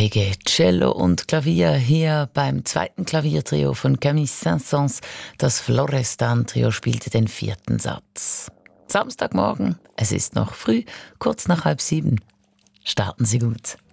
Geige, Cello und Klavier hier beim zweiten Klaviertrio von Camille Saint-Saëns. Das Florestan-Trio spielte den 4. Satz. Samstagmorgen, es ist noch früh, kurz nach 6:30. Starten Sie gut.